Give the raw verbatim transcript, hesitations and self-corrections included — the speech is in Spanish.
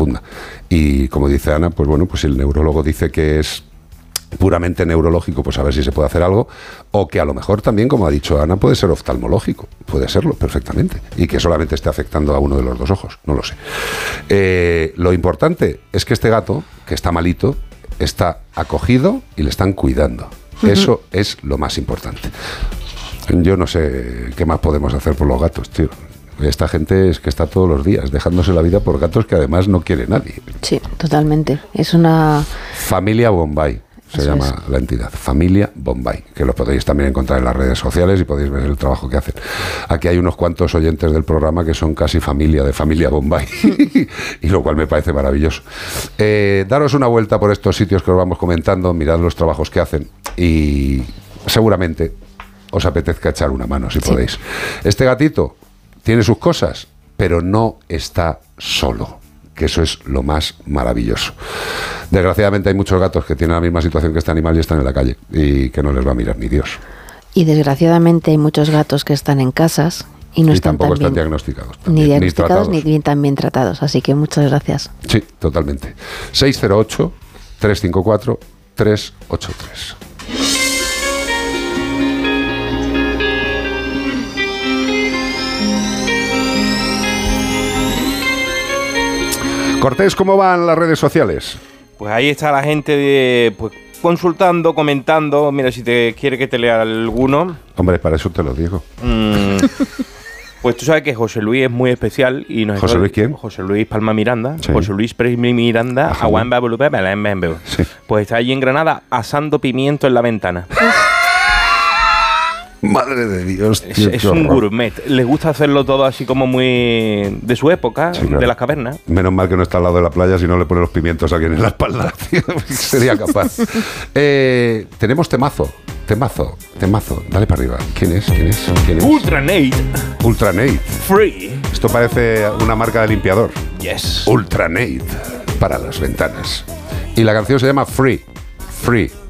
profunda. Y como dice Ana, pues bueno, pues si el neurólogo dice que es puramente neurológico, pues a ver si se puede hacer algo, o que a lo mejor también, como ha dicho Ana, puede ser oftalmológico, puede serlo perfectamente, y que solamente esté afectando a uno de los dos ojos, no lo sé. Eh, lo importante es que este gato, que está malito, está acogido y le están cuidando. Uh-huh. Eso es lo más importante. Yo no sé qué más podemos hacer por los gatos, tío. Esta gente es que está todos los días dejándose la vida por gatos que además no quiere nadie. Sí, totalmente. Es una... Familia Bombay. Se Eso llama es. La entidad, Familia Bombay, que lo podéis también encontrar en las redes sociales y podéis ver el trabajo que hacen. Aquí hay unos cuantos oyentes del programa que son casi familia de Familia Bombay, y lo cual me parece maravilloso. Eh, daros una vuelta por estos sitios que os vamos comentando, mirad los trabajos que hacen y seguramente os apetezca echar una mano si sí. podéis. Este gatito tiene sus cosas, pero no está solo, que eso es lo más maravilloso. Desgraciadamente hay muchos gatos que tienen la misma situación que este animal y están en la calle y que no les va a mirar ni Dios. Y desgraciadamente hay muchos gatos que están en casas y no y están tampoco tan están bien, diagnosticados. También, ni diagnosticados ni, ni bien tan bien tratados. Así que muchas gracias. Sí, totalmente. seis cero ocho, tres cinco cuatro, tres ocho tres. Cortés, ¿cómo van las redes sociales? Pues ahí está la gente de, pues, consultando, comentando. Mira, si te quiere que te lea alguno. Hombre, para eso te lo digo. Mm, pues tú sabes que José Luis es muy especial. Y nos ¿José Luis quién? José Luis Palma Miranda. Sí. José Luis Pérez Miranda. Sí. Pues está allí en Granada asando pimiento en la ventana. Madre de Dios, tío, es, es un gourmet. Les gusta hacerlo todo así como muy de su época, sí, claro. de las cavernas. Menos mal que no está al lado de la playa, si no le pone los pimientos a alguien en la espalda, tío. Sería capaz. eh, tenemos temazo, temazo, temazo. Dale para arriba. ¿Quién es? ¿Quién es? ¿Quién es? Ultranate. Ultranate. Free. Esto parece una marca de limpiador. Yes. Ultranate para las ventanas. Y la canción se llama Free. Free.